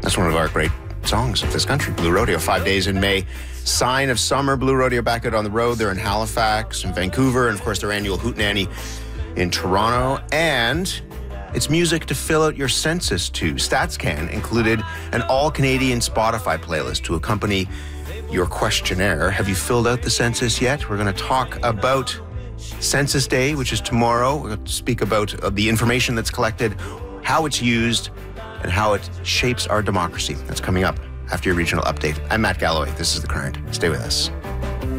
That's one of our great songs of this country, Blue Rodeo. 5 days in May. Sign of Summer. Blue Rodeo back out on the road. They're in Halifax and Vancouver, and of course their annual Hootenanny in Toronto. And it's music to fill out your census to. StatsCan included an all-Canadian Spotify playlist to accompany your questionnaire. Have you filled out the census yet? We're going to talk about Census Day, which is tomorrow. We're going to speak about the information that's collected, how it's used, and how it shapes our democracy. That's coming up after your regional update. I'm Matt Galloway. This is The Current. Stay with us.